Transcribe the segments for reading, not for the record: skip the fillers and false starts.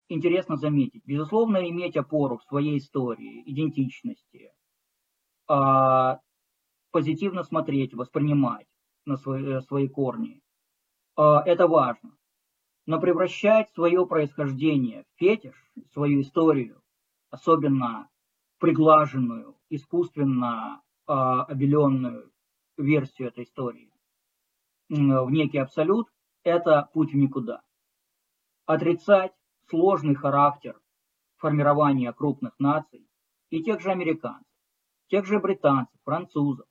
интересно заметить, безусловно, иметь опору в своей истории, идентичности, позитивно смотреть, воспринимать на свои корни, это важно. Но превращать свое происхождение в фетиш, свою историю, особенно приглаженную, искусственно обеленную версию этой истории, в некий абсолют, это путь в никуда. Отрицать сложный характер формирования крупных наций и тех же американцев, тех же британцев, французов,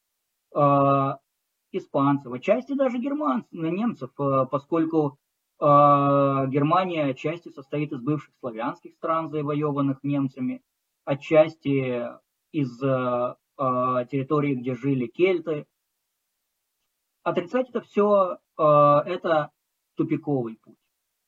испанцев, отчасти даже немцев, поскольку Германия отчасти состоит из бывших славянских стран, завоеванных немцами, отчасти из территорий, где жили кельты. Отрицать это все, это тупиковый путь.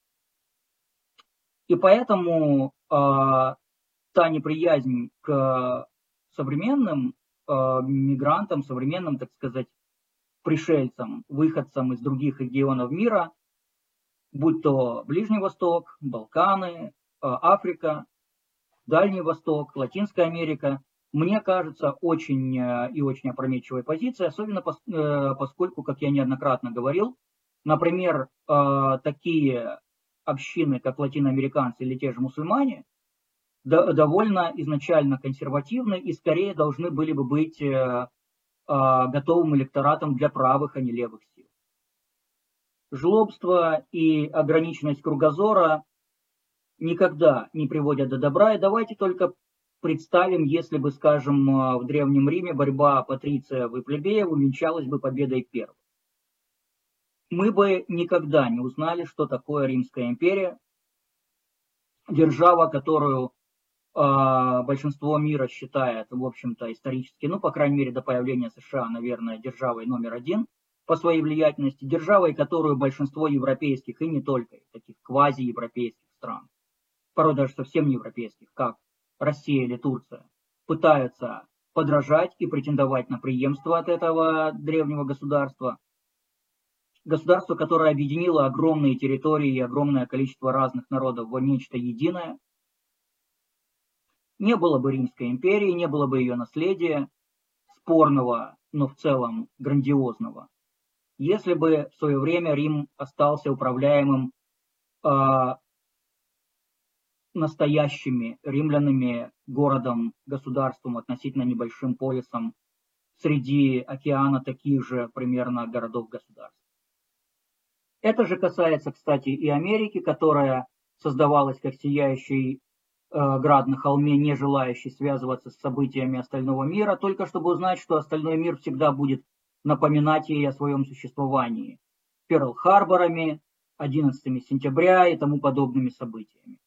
И поэтому та неприязнь к современным мигрантам, современным, так сказать, пришельцам, выходцам из других регионов мира, будь то Ближний Восток, Балканы, Африка, Дальний Восток, Латинская Америка, мне кажется, очень и очень опрометчивой позицией, особенно поскольку, как я неоднократно говорил, например, такие общины, как латиноамериканцы или те же мусульмане, довольно изначально консервативны и скорее должны были бы быть готовым электоратом для правых, а не левых сил. Жлобство и ограниченность кругозора никогда не приводят до добра. И давайте только представим, если бы, скажем, в Древнем Риме борьба патрициев и плебеев увенчалась бы победой первых. Мы бы никогда не узнали, что такое Римская империя, держава, которую большинство мира считает, в общем-то, исторически, ну, по крайней мере, до появления США, наверное, державой номер один по своей влиятельности, державой, которую большинство европейских, и не только, таких квазиевропейских стран, порой даже совсем не европейских, как Россия или Турция, пытаются подражать и претендовать на преемство от этого древнего государства. Государство, которое объединило огромные территории и огромное количество разных народов в нечто единое. Не было бы Римской империи, не было бы ее наследия, спорного, но в целом грандиозного, если бы в свое время Рим остался управляемым настоящими римлянами, городом, государством, относительно небольшим поясом среди океана таких же примерно городов-государств. Это же касается, кстати, и Америки, которая создавалась как сияющий град на холме, не желающий связываться с событиями остального мира, только чтобы узнать, что остальной мир всегда будет напоминать ей о своем существовании. Перл-Харборами, 11 сентября и тому подобными событиями.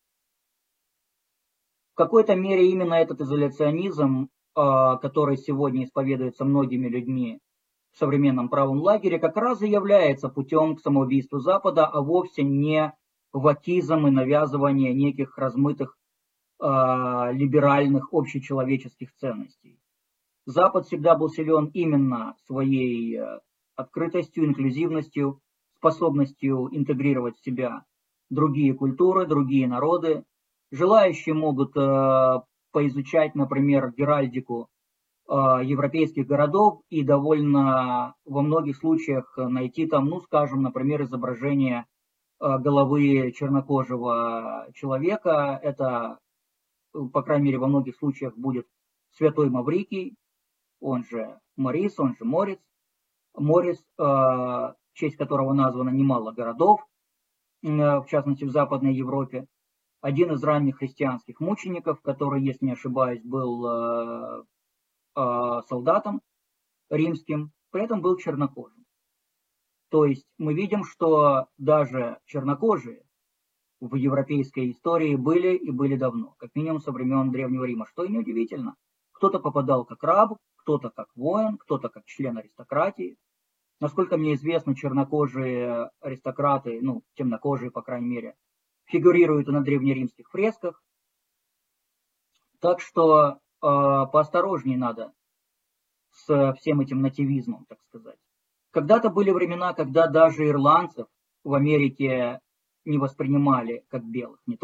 В какой-то мере именно этот изоляционизм, который сегодня исповедуется многими людьми в современном правом лагере, как раз и является путем к самоубийству Запада, а вовсе не ватизм и навязывание неких размытых либеральных общечеловеческих ценностей. Запад всегда был силен именно своей открытостью, инклюзивностью, способностью интегрировать в себя другие культуры, другие народы. Желающие могут поизучать, например, геральдику европейских городов и довольно во многих случаях найти там, ну, скажем, например, изображение головы чернокожего человека. Это, по крайней мере, во многих случаях будет святой Маврикий, он же Морис, он же Морис. Морис, в честь которого названо немало городов, в частности в Западной Европе. Один из ранних христианских мучеников, который, если не ошибаюсь, был солдатом римским, при этом был чернокожим. То есть мы видим, что даже чернокожие в европейской истории были и были давно, как минимум со времен Древнего Рима, что и неудивительно. Кто-то попадал как раб, кто-то как воин, кто-то как член аристократии. Насколько мне известно, чернокожие аристократы, ну, темнокожие, по крайней мере, фигурируют и на древнеримских фресках. Так что поосторожнее надо с всем этим нативизмом, так сказать. Когда-то были времена, когда даже ирландцев в Америке не воспринимали как белых, не